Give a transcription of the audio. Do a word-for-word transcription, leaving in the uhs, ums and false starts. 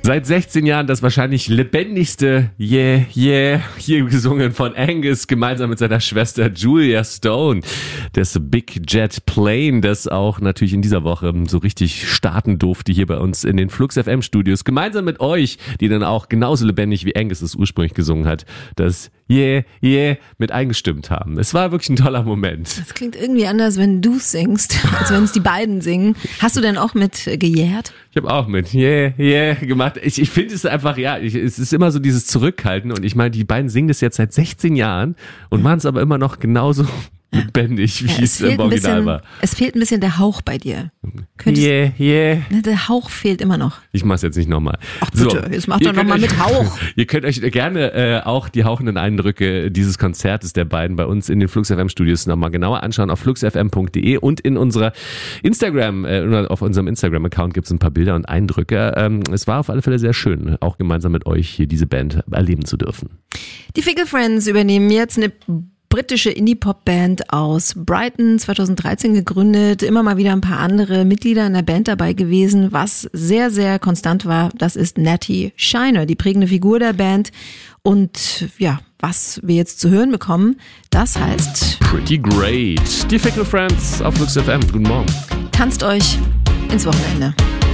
Seit sechzehn Jahren das wahrscheinlich lebendigste Yeah, yeah, hier gesungen von Angus, gemeinsam mit seiner Schwester Julia Stone. Das Big Jet Plane, das auch natürlich in dieser Woche so richtig starten durfte hier bei uns in den Flux F M Studios. Gemeinsam mit euch, die dann auch genauso lebendig wie Angus es ursprünglich gesungen hat, das Yeah, yeah mit eingestimmt haben. Es war wirklich ein toller Moment. Das klingt irgendwie anders, wenn du singst, als wenn es die beiden singen. Hast du denn auch mit gejährt? Ich habe auch mit Yeah, yeah gemacht. Ich, ich finde es einfach, ja, ich, es ist immer so dieses Zurückhalten und ich meine, die beiden singen das jetzt seit sechzehn Jahren und machen es aber immer noch genauso lebendig, wie ja, es, es im Original bisschen, war. Es fehlt ein bisschen der Hauch bei dir. Könntest, yeah, yeah. Der Hauch fehlt immer noch. Ich mach's jetzt nicht nochmal. Ach bitte, so, jetzt mach doch nochmal mit Hauch. Ihr könnt euch gerne äh, auch die hauchenden Eindrücke dieses Konzertes der beiden bei uns in den Flux F M Studios nochmal genauer anschauen auf flux f m punkt d e und in unserer Instagram, äh, auf unserem Instagram-Account gibt's ein paar Bilder und Eindrücke. Ähm, es war auf alle Fälle sehr schön, auch gemeinsam mit euch hier diese Band erleben zu dürfen. Die Fickle Friends übernehmen jetzt eine britische Indie-Pop-Band aus Brighton, zweitausenddreizehn gegründet, immer mal wieder ein paar andere Mitglieder in der Band dabei gewesen. Was sehr, sehr konstant war, das ist Natty Shiner, die prägende Figur der Band. Und ja, was wir jetzt zu hören bekommen, das heißt Pretty Great. Die Fickle Friends auf Flux F M. Guten Morgen. Tanzt euch ins Wochenende.